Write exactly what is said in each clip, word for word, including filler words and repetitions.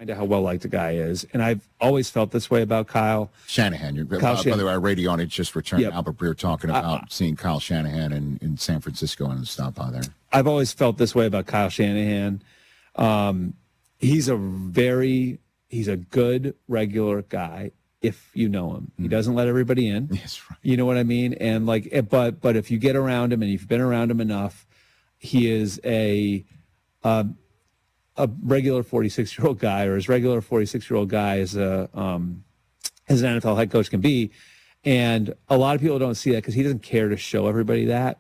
Find out how well liked the guy is, and I've always felt this way about Kyle Shanahan. You're, Kyle by, Shan- by the way, our radio audience just returned. Yep. Albert Breer talking about uh, seeing Kyle Shanahan in, in San Francisco and stop by there. I've always felt this way about Kyle Shanahan. Um, he's a very he's a good regular guy if you know him. Mm. He doesn't let everybody in. Yes, right. You know what I mean? And like, but but if you get around him and you've been around him enough, he is a um, a regular forty-six-year-old guy, or as regular forty-six-year-old guy as a um, as an N F L head coach can be. And a lot of people don't see that because he doesn't care to show everybody that.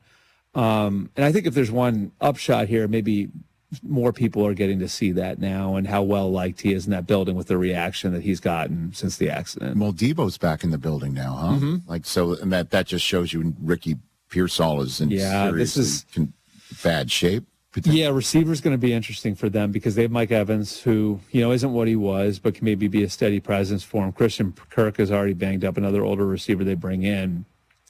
Um, and I think if there's one upshot here, maybe more people are getting to see that now and how well liked he is in that building with the reaction that he's gotten since the accident. Well, Debo's back in the building now, huh? Mm-hmm. Like so, and that that just shows you Ricky Pearsall is in yeah, this is con- bad shape. Yeah, receiver's going to be interesting for them because they have Mike Evans, who, you know, isn't what he was, but can maybe be a steady presence for him. Christian Kirk is already banged up, another older receiver they bring in.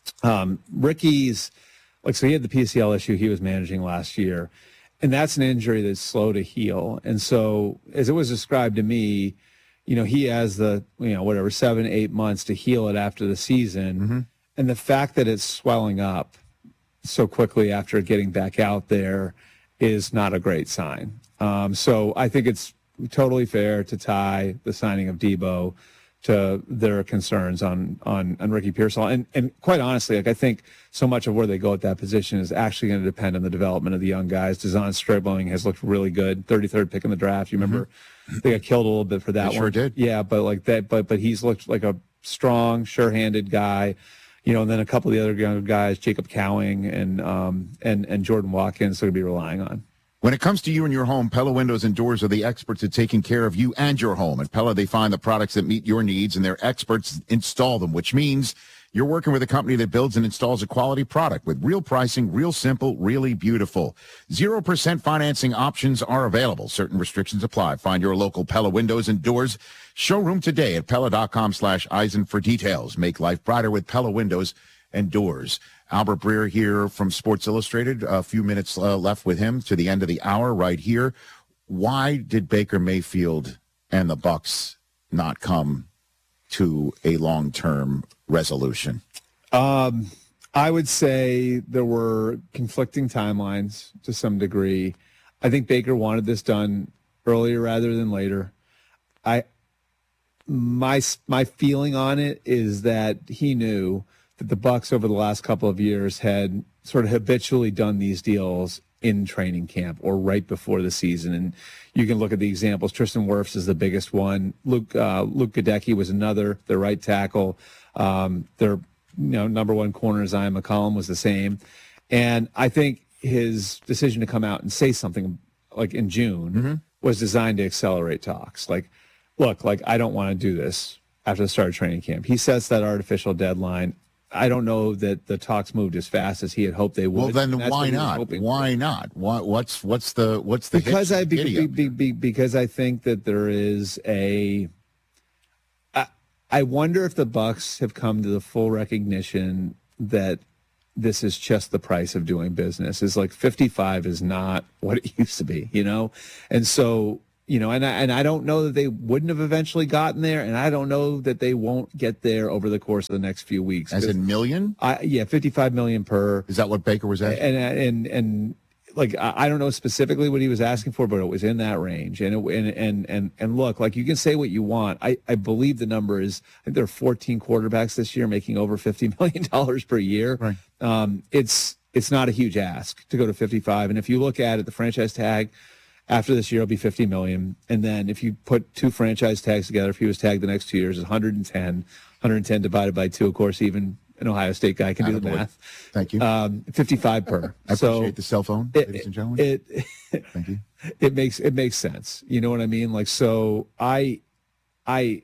Um, Ricky's, like, so he had the P C L issue he was managing last year, and that's an injury that's slow to heal. And so, as it was described to me, you know, he has the, you know, whatever, seven, eight months to heal it after the season. Mm-hmm. And the fact that it's swelling up so quickly after getting back out there is not a great sign. Um, so I think it's totally fair to tie the signing of Debo to their concerns on on, on Ricky Pearsall. And and quite honestly, like I think so much of where they go at that position is actually going to depend on the development of the young guys. Deshaun Stribling has looked really good, thirty-third pick in the draft. You remember mm-hmm. they got killed a little bit for that they one. Sure did. Yeah, but like that, but but he's looked like a strong, sure-handed guy. You know, and then a couple of the other younger guys, Jacob Cowing and um, and and Jordan Watkins, they're going to be relying on. When it comes to you and your home, Pella Windows and Doors are the experts at taking care of you and your home. At Pella, they find the products that meet your needs, and their experts install them, which means you're working with a company that builds and installs a quality product with real pricing, real simple, really beautiful. Zero percent financing options are available. Certain restrictions apply. Find your local Pella Windows and Doors showroom today at Pella.com slash Eisen for details. Make life brighter with Pella Windows and Doors. Albert Breer here from Sports Illustrated. A few minutes uh, left with him to the end of the hour right here. Why did Baker Mayfield and the Bucks not come to a long-term resolution? Um, I would say there were conflicting timelines to some degree. I think Baker wanted this done earlier rather than later. I my my feeling on it is that he knew that the Bucks over the last couple of years had sort of habitually done these deals in training camp or right before the season. And you can look at the examples. Tristan Wirfs is the biggest one. Luke uh, Luke Gadecki was another, their right tackle. Um, their you know number one corner, Zion McCollum, was the same. And I think his decision to come out and say something like in June mm-hmm. was designed to accelerate talks. Like, look, like I don't want to do this after the start of training camp. He sets that artificial deadline. I don't know that the talks moved as fast as he had hoped they would. Well, then why not? Why for. not? What, what's what's the what's the because I be, be, be, because I think that there is a. I, I wonder if the Bucks have come to the full recognition that this is just the price of doing business. Is like fifty-five is not what it used to be, you know, and so. You know, and I, and I don't know that they wouldn't have eventually gotten there, and I don't know that they won't get there over the course of the next few weeks. As in million? I, yeah, fifty-five million per. Is that what Baker was asking? And and and like I don't know specifically what he was asking for, but it was in that range. And it, and and and and look, like you can say what you want. I I believe the number is I think there are fourteen quarterbacks this year making over fifty million dollars per year. Right. Um, it's it's not a huge ask to go to fifty-five, and if you look at it, the franchise tag. After this year, it'll be fifty million dollars. And then if you put two franchise tags together, if he was tagged the next two years, it's one hundred ten. one hundred ten divided by two, of course, even an Ohio State guy can do the math. Thank you. Um, fifty-five per. I so appreciate the cell phone, it, ladies and gentlemen. It, Thank you. It makes it makes sense. You know what I mean? Like, so I, I,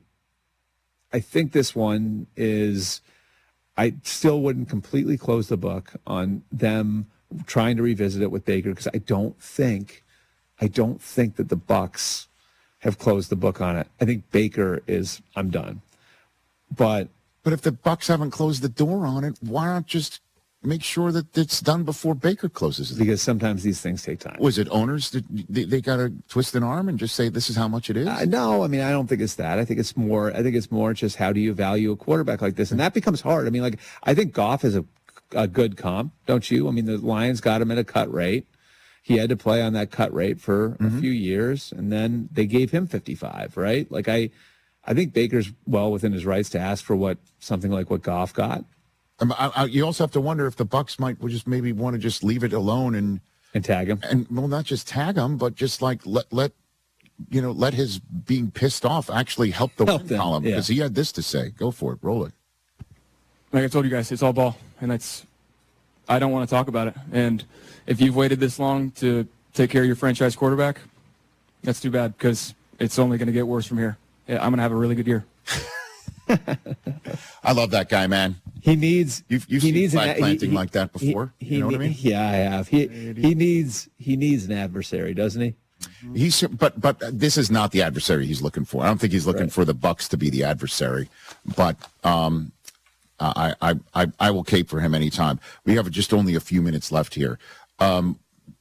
I think this one is, I still wouldn't completely close the book on them trying to revisit it with Baker because I don't think I don't think that the Bucks have closed the book on it. I think Baker is, I'm done. But but if the Bucks haven't closed the door on it, why not just make sure that it's done before Baker closes it? Because sometimes these things take time. Was it owners that they, they got to twist an arm and just say this is how much it is? Uh, no, I mean, I don't think it's that. I think it's more. I think it's more just how do you value a quarterback like this, and that becomes hard. I mean, like I think Goff is a, a good comp, don't you? I mean, the Lions got him at a cut rate. He had to play on that cut rate for mm-hmm. a few years, and then they gave him fifty-five, right? Like I, I think Baker's well within his rights to ask for what something like what Goff got. Um, I, I, you also have to wonder if the Bucs might just maybe want to just leave it alone and and tag him, and well, not just tag him, but just like let let you know let his being pissed off actually help the help win them, column because yeah. he had this to say. Go for it, roll it. Like I told you guys, it's all ball, and that's I don't want to talk about it. And if you've waited this long to take care of your franchise quarterback, that's too bad because it's only going to get worse from here. Yeah, I'm going to have a really good year. I love that guy, man. He needs. You've, you've he seen needs flag an, planting he, like that before. He, he, you know what I mean? Yeah, I have. He he needs he needs an adversary, doesn't he? He's but but this is not the adversary he's looking for. I don't think he's looking Right. for the Bucks to be the adversary, but um, I, I I I will cape for him anytime. We have just only a few minutes left here. Um,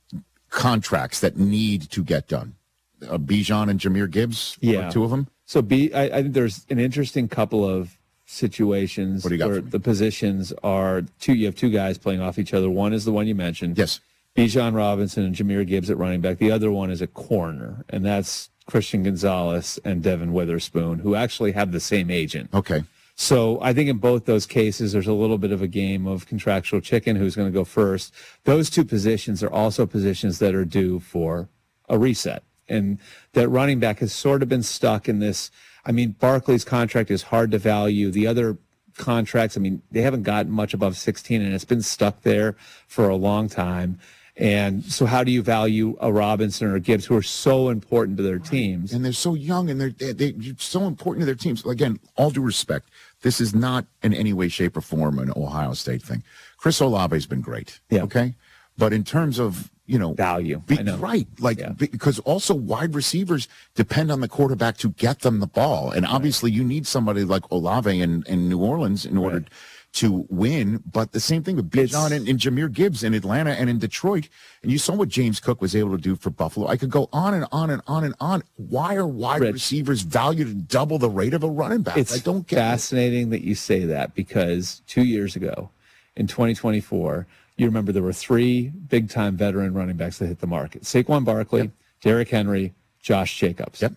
contracts that need to get done. Uh, Bijan and Jahmyr Gibbs, Yeah. are two of them. So B, I, I think there's an interesting couple of situations What do you got where for me? the positions are two. You have two guys playing off each other. One is the one you mentioned. Yes. Bijan Robinson and Jahmyr Gibbs at running back. The other one is a corner, and that's Christian Gonzalez and Devin Witherspoon, who actually have the same agent. Okay. So I think in both those cases, there's a little bit of a game of contractual chicken, who's going to go first. Those two positions are also positions that are due for a reset. And that running back has sort of been stuck in this. I mean, Barkley's contract is hard to value. The other contracts, I mean, they haven't gotten much above sixteen, and it's been stuck there for a long time. And so how do you value a Robinson or a Gibbs, who are so important to their teams? And they're so young, and they're they, they're so important to their teams. Again, all due respect, this is not in any way, shape, or form an Ohio State thing. Chris Olave's been great. Yeah. Okay, but in terms of you know Value, be, I know. right? Like Yeah. because also wide receivers depend on the quarterback to get them the ball, and obviously you need somebody like Olave in, in New Orleans in order. Right. To win, but the same thing with Bijan and, and Jahmyr Gibbs in Atlanta and in Detroit. And you saw what James Cook was able to do for Buffalo. I could go on and on and on and on. Why are wide Rich. receivers valued at double the rate of a running back? It's I don't get it. fascinating that you say that, because two years ago, in twenty twenty-four, you remember there were three big-time veteran running backs that hit the market: Saquon Barkley, Yep. Derrick Henry, Josh Jacobs. Yep.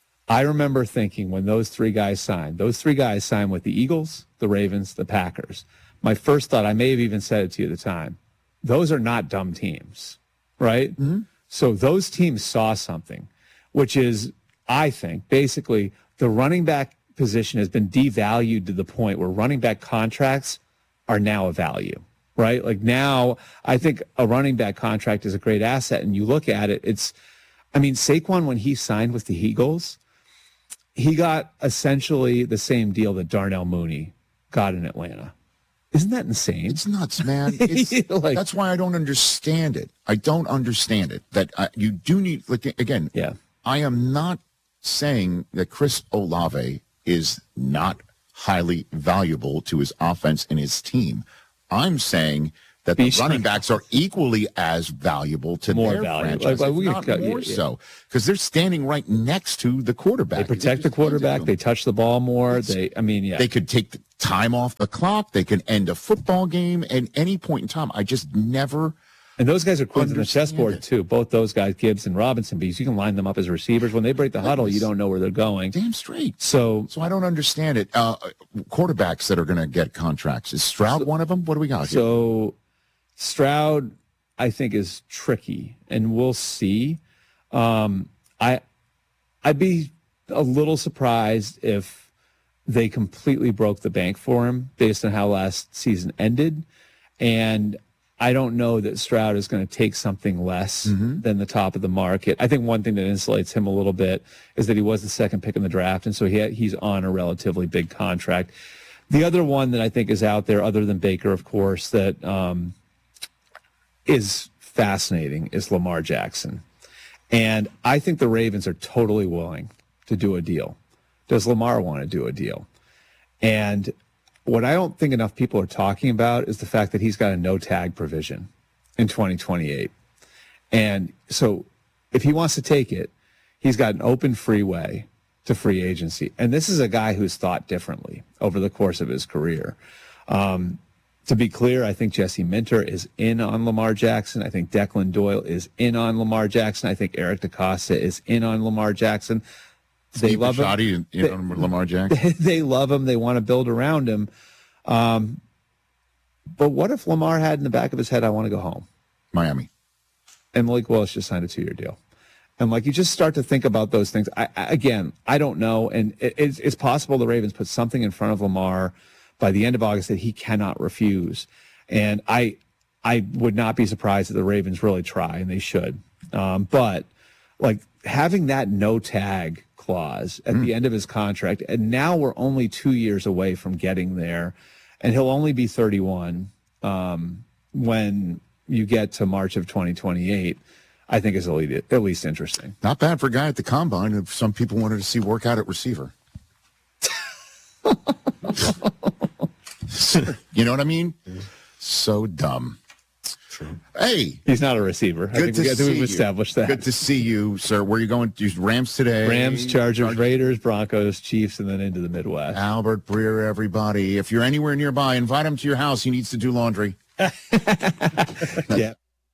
I remember thinking when those three guys signed, those three guys signed with the Eagles, the Ravens, the Packers. My first thought, I may have even said it to you at the time, those are not dumb teams, right? Mm-hmm. So those teams saw something, which is, I think, basically the running back position has been devalued to the point where running back contracts are now a value, right? Like now, I think a running back contract is a great asset, and you look at it, it's, I mean, Saquon, when he signed with the Eagles, he got essentially the same deal that Darnell Mooney got in Atlanta. Isn't that insane? It's nuts, man. It's, Like- that's why I don't understand it. I don't understand it. That I, you do need, like, again, Yeah. I am not saying that Chris Olave is not highly valuable to his offense and his team. I'm saying that the Bijan- running backs are equally as valuable to More their valuable. franchise, Like, like, if we not could- more yeah, yeah. so, because they're standing right next to the quarterback. They protect the just quarterback. handed They to touch the ball more. It's- They, I mean, yeah. They could take the time off the clock. They can end a football game at any point in time. I just never. And those guys are queens on the Understand chessboard it. too. Both those guys, Gibbs and Robinson, because you can line them up as receivers. When they break the huddle, you don't know where they're going. Damn straight. So So I don't understand it. Uh, quarterbacks that are going to get contracts. Is Stroud one of them? What do we got here? So Stroud, I think, is tricky, and we'll see. Um, I, I'd be a little surprised if they completely broke the bank for him based on how last season ended, and I don't know that Stroud is going to take something less than the top of the market. I think one thing that insulates him a little bit is that he was the second pick in the draft, and so he had, he's on a relatively big contract. The other one that I think is out there, other than Baker, of course, that um, is fascinating is Lamar Jackson. And I think the Ravens are totally willing to do a deal. Does Lamar want to do a deal? And what I don't think enough people are talking about is the fact that he's got a no tag provision in twenty twenty-eight. And so if he wants to take it, he's got an open freeway to free agency. And this is a guy who's thought differently over the course of his career. Um, to be clear, I think Jesse Minter is in on Lamar Jackson. I think Declan Doyle is in on Lamar Jackson. I think Eric DeCosta is in on Lamar Jackson. They Steve love Bisciotti him. in, in on Lamar Jackson. They, they love him. They want to build around him. Um, but what if Lamar had in the back of his head, I want to go home? Miami. And Malik Willis just signed a two-year deal. And, like, you just start to think about those things. I, I, again, I don't know. And it, it's, it's possible the Ravens put something in front of Lamar by the end of August that he cannot refuse. And I I would not be surprised if the Ravens really try, and they should. Um, but, like, having that no-tag clause at mm. the end of his contract, and now we're only two years away from getting there, and he'll only be thirty-one um, when you get to March of twenty twenty-eight, I think is at least interesting. Not bad for a guy at the combine if some people wanted to see work out at receiver. You know what I mean? Mm. So dumb. True. Hey. He's not a receiver. Good I think, to we, I think see we've established that. Good to see you, sir. Where are you going? You Rams today? Rams, Chargers, Chargers, Raiders, Broncos, Chiefs, and then into the Midwest. Albert Breer, everybody. If you're anywhere nearby, invite him to your house. He needs to do laundry. Yeah.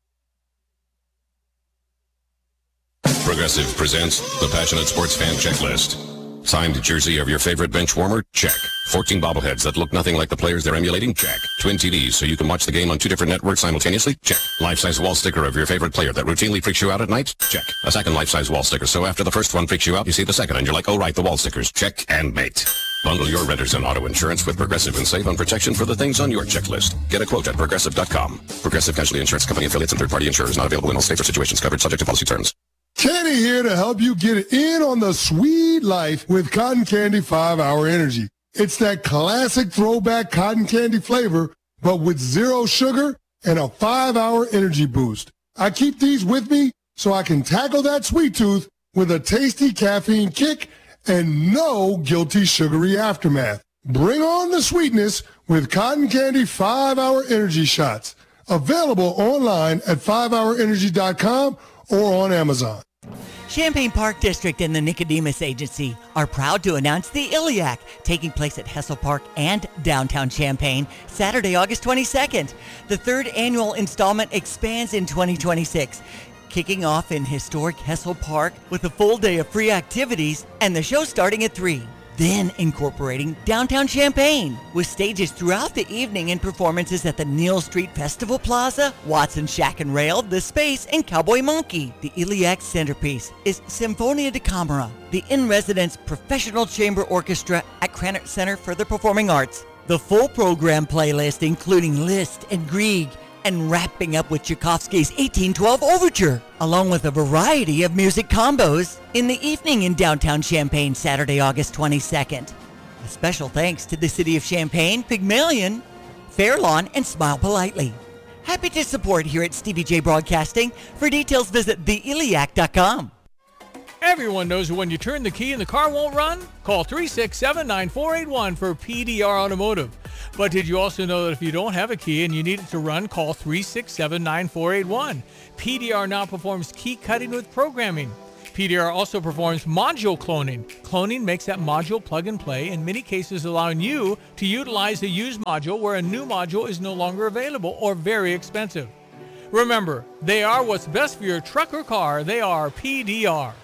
Progressive presents the Passionate Sports Fan Checklist. Signed jersey of your favorite bench warmer? Check. fourteen bobbleheads that look nothing like the players they're emulating? Check. Twin T Vs so you can watch the game on two different networks simultaneously? Check. Life-size wall sticker of your favorite player that routinely freaks you out at night? Check. A second life-size wall sticker so after the first one freaks you out, you see the second and you're like, oh right, the wall stickers. Check and mate. Bundle your renters and auto insurance with Progressive and save on protection for the things on your checklist. Get a quote at Progressive dot com. Progressive Casualty Insurance Company affiliates and third-party insurers not available in all states or situations covered subject to policy terms. Kenny here to help you get in on the sweet life with Cotton Candy five hour Energy. It's that classic throwback cotton candy flavor, but with zero sugar and a five hour energy boost. I keep these with me so I can tackle that sweet tooth with a tasty caffeine kick and no guilty sugary aftermath. Bring on the sweetness with Cotton Candy five hour Energy Shots. Available online at five hour energy dot com or on Amazon. Champaign Park District and the Nicodemus Agency are proud to announce the Iliac, taking place at Hessel Park and downtown Champaign, Saturday, August twenty-second. The third annual installment expands in twenty twenty-six, kicking off in historic Hessel Park with a full day of free activities and the show starting at three. Then incorporating downtown Champaign with stages throughout the evening and performances at the Neal Street Festival Plaza, Watson Shack and Rail, The Space, and Cowboy Monkey. The Iliac centerpiece is Sinfonia da Camera, the in-residence professional chamber orchestra at Krannert Center for the Performing Arts. The full program playlist including Liszt and Grieg, and wrapping up with Tchaikovsky's eighteen twelve Overture, along with a variety of music combos in the evening in downtown Champaign, Saturday, August twenty-second. A special thanks to the City of Champaign, Pygmalion, Fairlawn, and Smile Politely. Happy to support here at Stevie J Broadcasting. For details, visit the iliac dot com. Everyone knows when you turn the key and the car won't run? Call three six seven, nine four eight one for P D R Automotive. But did you also know that if you don't have a key and you need it to run, call three six seven, nine four eight one. P D R now performs key cutting with programming. P D R also performs module cloning. Cloning makes that module plug and play, in many cases allowing you to utilize a used module where a new module is no longer available or very expensive. Remember, they are what's best for your truck or car. They are P D R.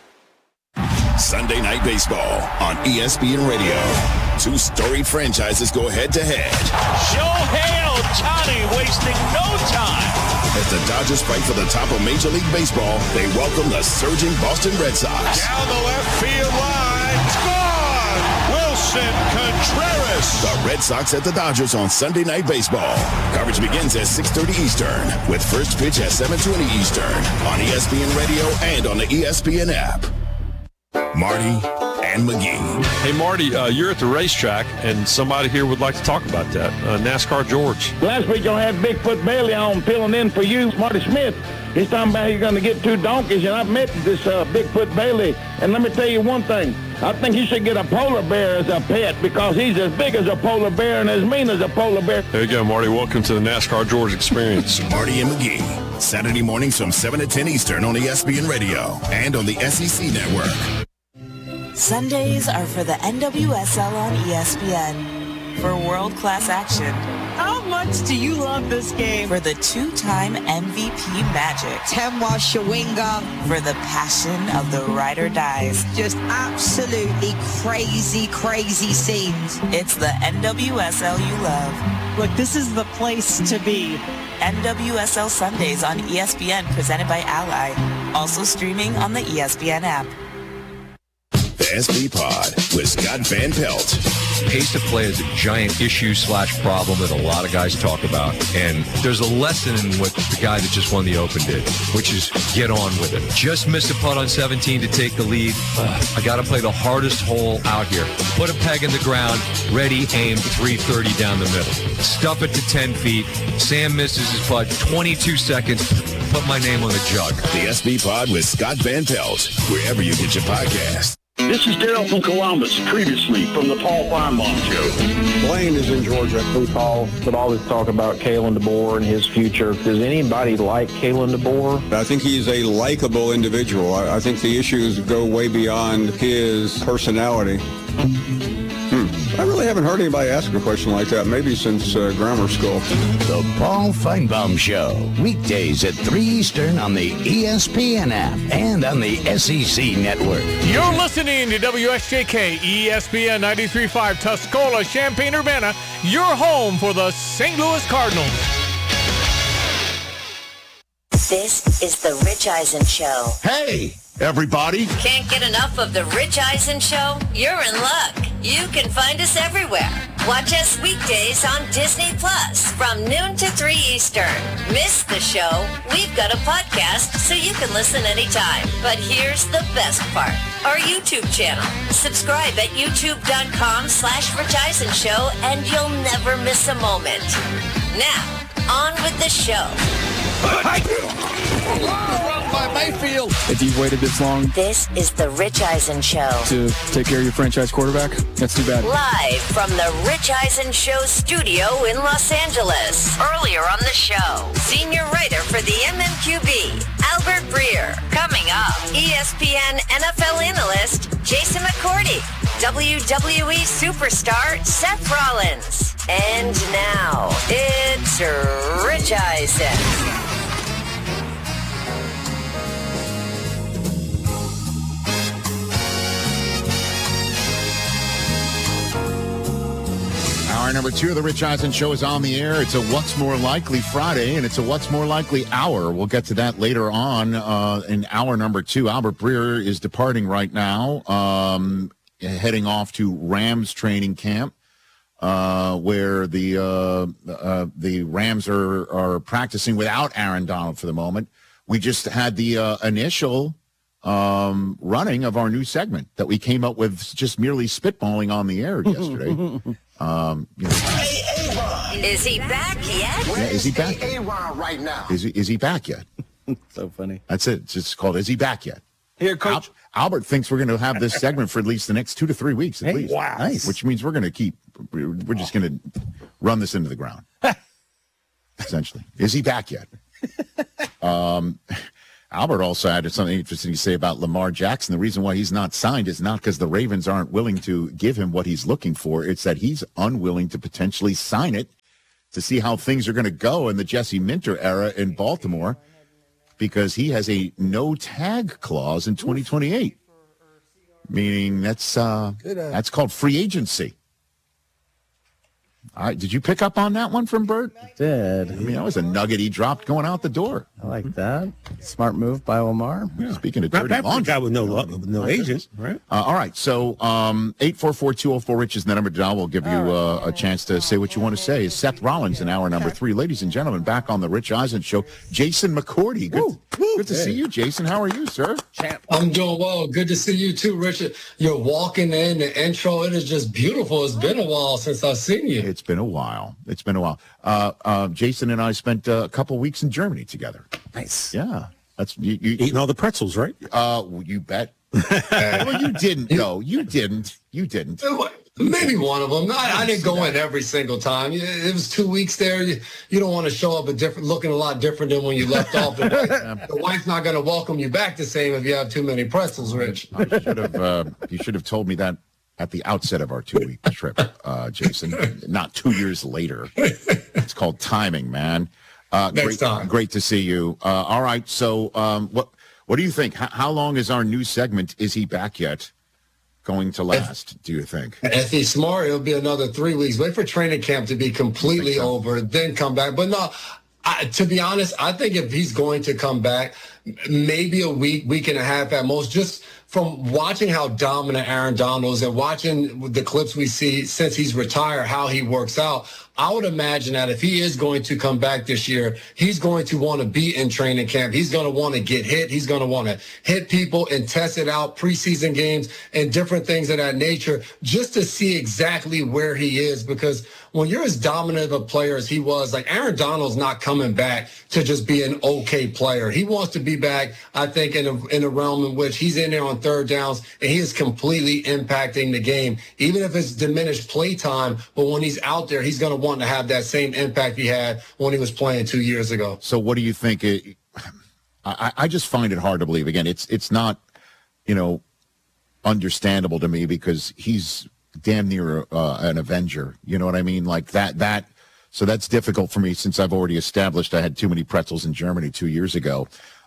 Sunday Night Baseball on E S P N Radio. Two storied franchises go head-to-head. Shohei Ohtani wasting no time. As the Dodgers fight for the top of Major League Baseball, they welcome the surging Boston Red Sox. Down the left field line. Gone! Wilson Contreras. The Red Sox at the Dodgers on Sunday Night Baseball. Coverage begins at six thirty Eastern, with first pitch at seven twenty Eastern on E S P N Radio and on the E S P N app. Marty and McGee. Hey, Marty, uh, you're at the racetrack, and somebody here would like to talk about that. Uh, NASCAR George. Last week I had Bigfoot Bailey on filling in for you, Marty Smith. He's talking about he's going to get two donkeys, and I've met this uh, Bigfoot Bailey. And let me tell you one thing. I think you should get a polar bear as a pet because he's as big as a polar bear and as mean as a polar bear. There you go, Marty. Welcome to the NASCAR George experience. Marty and McGee, Saturday mornings from seven to ten Eastern on E S P N Radio and on the S E C Network. Sundays are for the N W S L on E S P N. For world-class action. How much do you love this game? For the two-time M V P magic. Temwa Shawinga. For the passion of the ride or dies. Just absolutely crazy, crazy scenes. It's the N W S L you love. Look, this is the place to be. N W S L Sundays on E S P N presented by Ally. Also streaming on the E S P N app. The S B Pod with Scott Van Pelt. Pace of play is a giant issue slash problem that a lot of guys talk about. And there's a lesson in what the guy that just won the Open did, which is get on with it. Just missed a putt on seventeen to take the lead. Ugh, I got to play the hardest hole out here. Put a peg in the ground, ready, aim, three thirty down the middle. Stuff it to ten feet. Sam misses his putt, twenty-two seconds. Put my name on the jug. The S B Pod with Scott Van Pelt, wherever you get your podcast. This is Daryl from Columbus, previously from the Paul Feinbaum Show. Blaine is in Georgia. We Paul would always talk about Kalen DeBoer and his future. Does anybody like Kalen DeBoer? I think he's a likable individual. I, I think the issues go way beyond his personality. Hmm. I really haven't heard anybody ask a question like that, maybe since uh, grammar school. The Paul Feinbaum Show, weekdays at three Eastern on the E S P N app and on the S E C Network. You're listening to W S J K, E S P N ninety-three point five, Tuscola, Champaign-Urbana, your home for the Saint Louis Cardinals. This is the Rich Eisen Show. Hey, everybody. Can't get enough of the Rich Eisen Show? You're in luck. You can find us everywhere. Watch us weekdays on Disney Plus from noon to three Eastern. Miss the show? We've got a podcast so you can listen anytime. But here's the best part. Our YouTube channel. Subscribe at youtube.com slash Rich Eisen Show and you'll never miss a moment. Now, on with the show. By Mayfield. If you've waited this long, this is the Rich Eisen Show. To take care of your franchise quarterback, that's too bad. Live from the Rich Eisen Show studio in Los Angeles. Earlier on the show, senior writer for the M M Q B, Albert Breer. Coming up, E S P N N F L analyst Jason McCourty. W W E superstar Seth Rollins. And now, it's Rich Eisen. Hour number two of the Rich Eisen Show is on the air. It's a What's More Likely Friday, and it's a What's More Likely hour. We'll get to that later on uh, in hour number two. Albert Breer is departing right now, um, heading off to Rams training camp, uh, where the uh, uh, the Rams are, are practicing without Aaron Donald for the moment. We just had the uh, initial um, running of our new segment that we came up with just merely spitballing on the air yesterday. Um, you know. Hey, is he back yet? Yeah, is he back? Right now. Is he, is he back yet? So funny. That's it. It's just called, is he back yet? Here, Coach. Al- Albert thinks we're going to have this segment for at least the next two to three weeks at hey, least. Wow. Nice. Which means we're going to keep, we're, we're just going to run this into the ground. Essentially. Is he back yet? um, Albert also had something interesting to say about Lamar Jackson. The reason why he's not signed is not because the Ravens aren't willing to give him what he's looking for. It's that he's unwilling to potentially sign it to see how things are going to go in the Jesse Minter era in Baltimore because he has a no-tag clause in twenty twenty-eight, meaning that's uh, that's called free agency. All right, did you pick up on that one from Bert? I did. I mean, that was a nugget he dropped going out the door. I like that. Smart move by Omar. Yeah. Speaking of That, dirty that laundry. guy with no lo- with no agents, right? Uh, all right, so um, eight four four, two oh four, Rich is the number to dial. We'll give you uh, a chance to say what you want to say. Seth Rollins in hour number three. Ladies and gentlemen, back on the Rich Eisen Show, Jason McCourty. Good, good to see you, Jason. How are you, sir? I'm doing well. Good to see you too, Richard. You're walking in the intro. It is just beautiful. It's been a while since I've seen you. It's been a while. It's been a while. Uh, uh, Jason and I spent uh, a couple weeks in Germany together. Nice. Yeah. That's you, you eating all the pretzels, right? Uh, you bet. Well, you didn't, though. You didn't. You didn't. Maybe one of them. I, I didn't go in every single time. It was two weeks there. You, you don't want to show up a different, looking a lot different than when you left off. The, wife, the wife's not going to welcome you back the same if you have too many pretzels, Rich. I should have. Uh, you should have told me that at the outset of our two-week trip, uh, Jason. Not two years later. It's called timing, man. Uh, Next great, time. Great to see you. Uh, all right. So, um, what what do you think? H- how long is our new segment? Is he back yet? Going to last? If, do you think? If he's smart, it'll be another three weeks. Wait for training camp to be completely so. over, then come back. But no, I, to be honest, I think if he's going to come back, maybe a week, week and a half at most. Just from watching how dominant Aaron Donald is and watching the clips we see since he's retired, how he works out, I would imagine that if he is going to come back this year, he's going to want to be in training camp. He's going to want to get hit. He's going to want to hit people and test it out, preseason games and different things of that nature, just to see exactly where he is. Because when you're as dominant of a player as he was, like Aaron Donald's not coming back to just be an okay player. He wants to be back, I think, in a, in a realm in which he's in there on third downs and he is completely impacting the game, even if it's diminished play time. But when he's out there, he's going to want to have that same impact he had when he was playing two years ago. So what do you think? It, I, I just find it hard to believe. Again, it's it's not, you know, understandable to me because he's damn near uh, an Avenger. You know what I mean? Like that, that. So that's difficult for me since I've already established I had too many pretzels in Germany two years ago.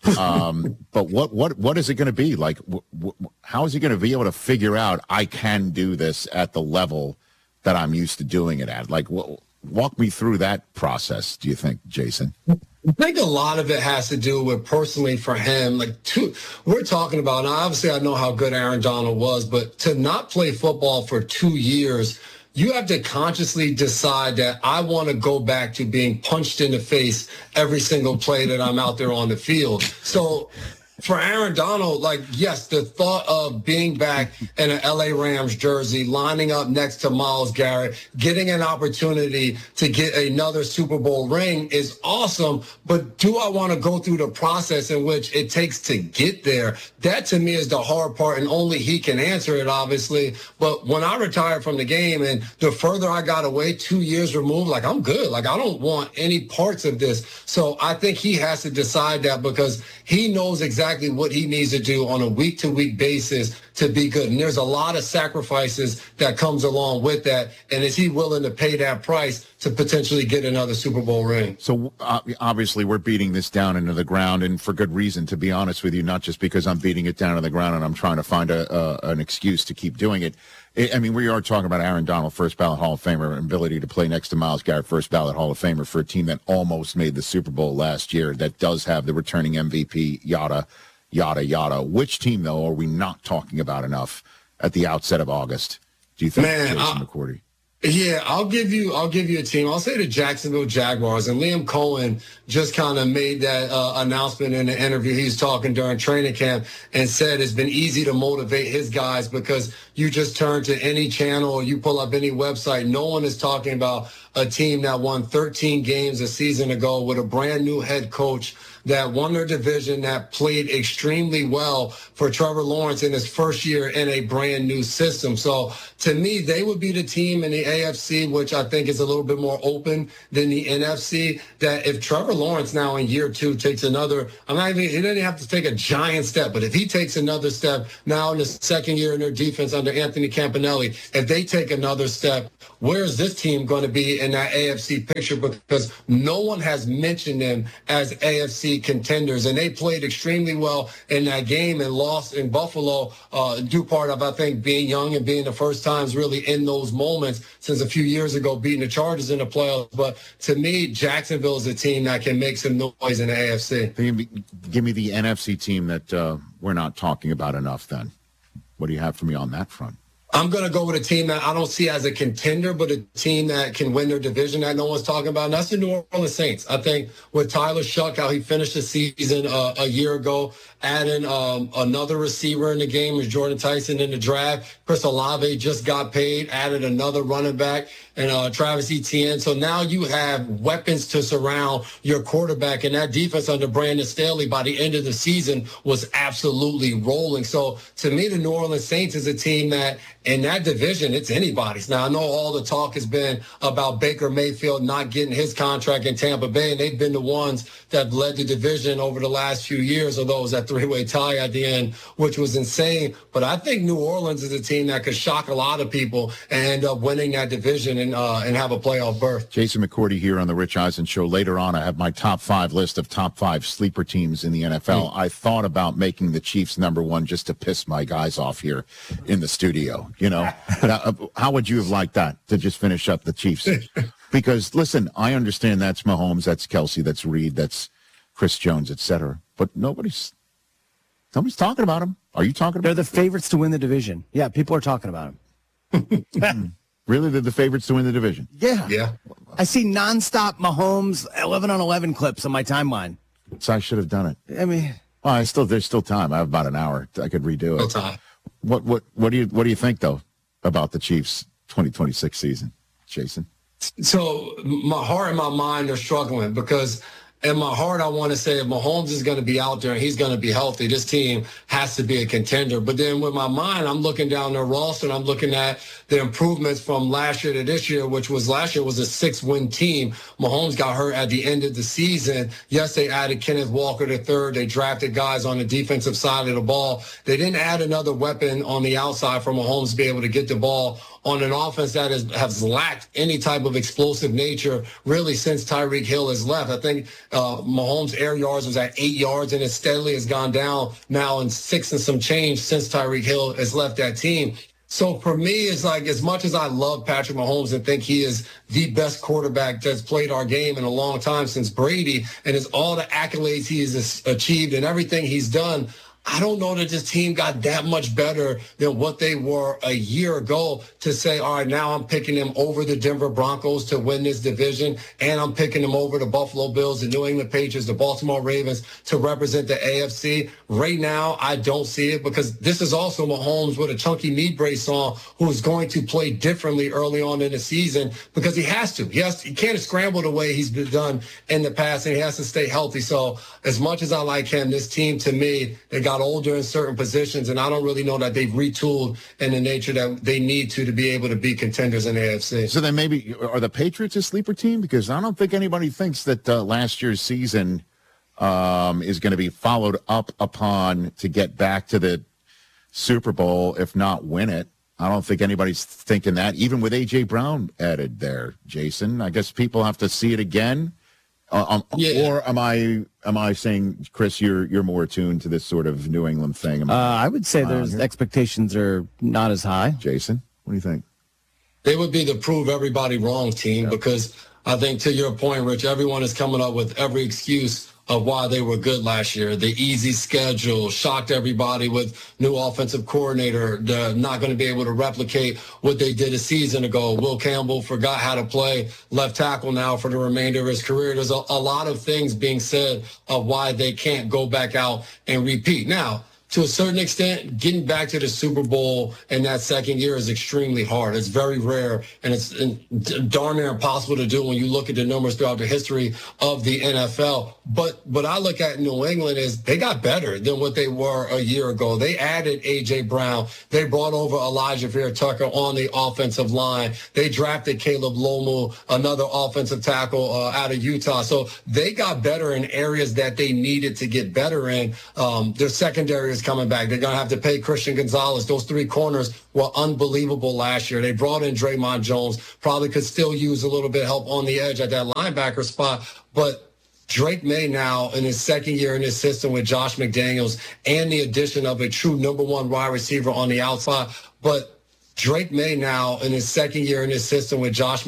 Um, but what, what, what is it going to be like? W- w- how is he going to be able to figure out I can do this at the level that I'm used to doing it at? Like, w- walk me through that process, do you think, Jason? I think a lot of it has to do with personally for him, like two, we're talking about, now obviously I know how good Aaron Donald was, but to not play football for two years, you have to consciously decide that I want to go back to being punched in the face every single play that I'm out there on the field. So for Aaron Donald, like, yes, the thought of being back in an L A Rams jersey, lining up next to Myles Garrett, getting an opportunity to get another Super Bowl ring is awesome. But do I want to go through the process in which it takes to get there? That, to me, is the hard part, and only he can answer it, obviously. But when I retired from the game and the further I got away, two years removed, like, I'm good. Like, I don't want any parts of this. So I think he has to decide that because he knows exactly what he needs to do on a week-to-week basis to be good. And there's a lot of sacrifices that comes along with that. And is he willing to pay that price to potentially get another Super Bowl ring? So uh, obviously we're beating this down into the ground, and for good reason, to be honest with you, not just because I'm beating it down to the ground and I'm trying to find a, uh, an excuse to keep doing it. I mean, we are talking about Aaron Donald, first ballot Hall of Famer, and ability to play next to Myles Garrett, first ballot Hall of Famer, for a team that almost made the Super Bowl last year, that does have the returning M V P, yada, yada, yada. Which team, though, are we not talking about enough at the outset of August? Do you think, Man, Jason I- McCourty? Yeah, I'll give you I'll give you a team. I'll say the Jacksonville Jaguars. And Liam Cohen just kind of made that uh, announcement in the interview. He was talking during training camp and said it's been easy to motivate his guys because you just turn to any channel or you pull up any website. No one is talking about a team that won thirteen games a season ago with a brand new head coach that won their division, that played extremely well for Trevor Lawrence in his first year in a brand new system. So to me, they would be the team in the A F C, which I think is a little bit more open than the N F C, that if Trevor Lawrence now in year two takes another, I'm not even, he doesn't have to take a giant step, but if he takes another step now in the second year in their defense under Anthony Campanelli, if they take another step, where is this team going to be in that A F C picture? Because no one has mentioned them as A F C be contenders. And they played extremely well in that game and lost in Buffalo, uh, due part of, I think, being young and being the first times really in those moments since a few years ago, beating the Chargers in the playoffs. But to me, Jacksonville is a team that can make some noise in the A F C. Give me, give me the N F C team that uh, we're not talking about enough then. What do you have for me on that front? I'm going to go with a team that I don't see as a contender, but a team that can win their division that no one's talking about, and that's the New Orleans Saints. I think with Tyler Shuck, how he finished the season uh, a year ago, adding um, another receiver in the game was Jordan Tyson in the draft. Chris Olave just got paid, added another running back, and uh, Travis Etienne. So now you have weapons to surround your quarterback, and that defense under Brandon Staley by the end of the season was absolutely rolling. So to me, the New Orleans Saints is a team that in that division, it's anybody's. Now, I know all the talk has been about Baker Mayfield not getting his contract in Tampa Bay, and they've been the ones that led the division over the last few years, although it was that three-way tie at the end, which was insane. But I think New Orleans is a team that could shock a lot of people and end up winning that division and uh, and have a playoff berth. Jason McCourty here on the Rich Eisen Show. Later on, I have my top five list of top five sleeper teams in the N F L. Mm. I thought about making the Chiefs number one just to piss my guys off here in the studio. You know, how would you have liked that to just finish up the Chiefs? Because, listen, I understand that's Mahomes, that's Kelsey, that's Reed, that's Chris Jones, et cetera. But nobody's nobody's talking about them. Are you talking about They're the favorites to win the division. Yeah, people are talking about them. Really? They're the favorites to win the division? Yeah. Yeah. I see nonstop Mahomes eleven on eleven clips on my timeline. So I should have done it. I mean, well, I still there's still time. I have about an hour. I could redo it. Still time. What what what do you what do you think though about the Chiefs twenty twenty-six season, Jason? So my heart and my mind are struggling because in my heart, I want to say if Mahomes is going to be out there and he's going to be healthy, this team has to be a contender. But then with my mind, I'm looking down their roster and I'm looking at the improvements from last year to this year, which was last year was a six-win team. Mahomes got hurt at the end of the season. Yes, they added Kenneth Walker the third. They drafted guys on the defensive side of the ball. They didn't add another weapon on the outside for Mahomes to be able to get the ball on an offense that is, has lacked any type of explosive nature really since Tyreek Hill has left. I think uh, Mahomes' air yards was at eight yards, and it steadily has gone down now in six and some change since Tyreek Hill has left that team. So for me, it's like as much as I love Patrick Mahomes and think he is the best quarterback that's played our game in a long time since Brady, and is all the accolades he has achieved and everything he's done, I don't know that this team got that much better than what they were a year ago to say, all right, now I'm picking them over the Denver Broncos to win this division, and I'm picking them over the Buffalo Bills, the New England Patriots, the Baltimore Ravens to represent the A F C. Right now, I don't see it because this is also Mahomes with a chunky meat brace on who is going to play differently early on in the season because he has to. He, has to, he can't scramble the way he's been done in the past, and he has to stay healthy. So as much as I like him, this team, to me, they got older in certain positions, and I don't really know that they've retooled in the nature that they need to to be able to be contenders in the A F C. So then maybe are the Patriots a sleeper team? Because I don't think anybody thinks that uh, last year's season um, is going to be followed up upon to get back to the Super Bowl, if not win it. I don't think anybody's thinking that, even with A J Brown added there, Jason. I guess people have to see it again. Uh, um, yeah. Or am I am I saying, Chris, you're you're more attuned to this sort of New England thing? Uh, I would say there's expectations are not as high. Jason, what do you think? They would be the prove everybody wrong team, yeah. Because I think to your point, Rich, everyone is coming up with every excuse of why they were good last year. The easy schedule shocked everybody with new offensive coordinator. They're not going to be able to replicate what they did a season ago. Will Campbell forgot how to play left tackle now for the remainder of his career. There's a, a lot of things being said of why they can't go back out and repeat. Now, to a certain extent, getting back to the Super Bowl in that second year is extremely hard. It's very rare, and it's darn near impossible to do when you look at the numbers throughout the history of the N F L. But what I look at New England is they got better than what they were a year ago. They added A J Brown. They brought over Elijah Vera-Tucker on the offensive line. They drafted Caleb Lomu, another offensive tackle uh, out of Utah. So they got better in areas that they needed to get better in. Um, their secondary is coming back. They're going to have to pay Christian Gonzalez. Those three corners were unbelievable last year. They brought in Draymond Jones. Probably could still use a little bit of help on the edge at that linebacker spot. But Drake May now in his second year in his system with Josh McDaniels and the addition of a true number one wide receiver on the outside. But Drake May now in his second year in his system with Josh